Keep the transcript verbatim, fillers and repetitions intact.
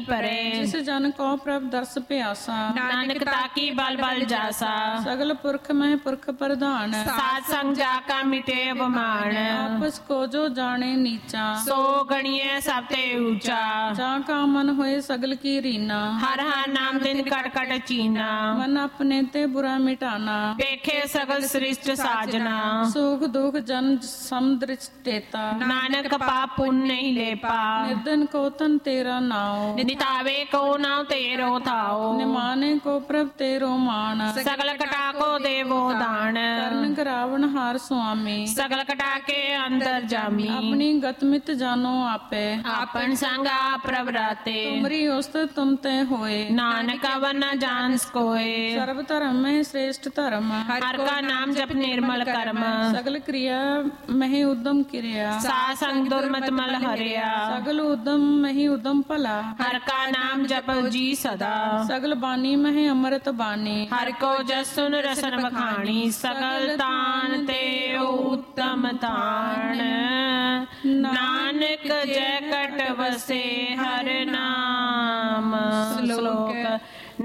परे। जिस जन को प्रभ दर्श प्यासा, नानक ताकी बल बल जासा। सगल पुरख में पुरख प्रधान, सात संग जाका मिटे अवमान। आपस को जो जाने नीचा, सो गणिये सब ते ऊंचा। जा का मन होए सगल की रीना, हर हर नाम दिन कट कट चीना। मन अपने ते बुरा मिटाना, पेखे सगल सृष्ट साजना। सुख दुख जन समदृष्टेता, नानक पाप पुण्य नहीं ले पा। निर्धन को तन तेरा नाव, नितावे को नाव तेरो थाओ। निमाने को प्रभ तेरो मान, सगल कटा को देवो दान। कर्ण करावण हार स्वामी, सगल कटा के अंदर जामी। अपनी गतमित जानो आपे, आपन संगा प्रवराते। तुमरी उस्त तुम ते होए, नानक अवर न जान कोय। सर्व धर्म में श्रेष्ठ धर्म, हर का नाम जप निर्मल कर्म। सगल क्रिया मही उद्दम क्रिया, सा संग दुर्मत मल हरिया। सगल उद्दम मही उद्दम भला, हर का नाम जप जी सदा। सगल बानी मही अमृत बानी, हर को जस सुन रसन बखानी। सगल तान ते उत्तम तान। नानक जय कट वसे हर नाम। श्लोक